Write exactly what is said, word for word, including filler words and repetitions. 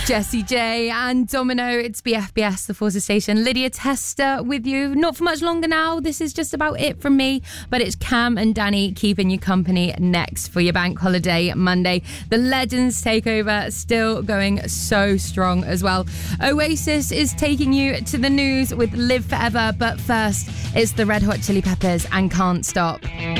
Jessie J and Domino, it's B F B S, the Forza Station. Lydia Tester with you. Not for much longer now. This is just about it from me. But it's Cam and Danny keeping you company next for your bank holiday Monday. The Legends takeover still going so strong as well. Oasis is taking you to the news with Live Forever. But first, it's the Red Hot Chili Peppers and Can't Stop.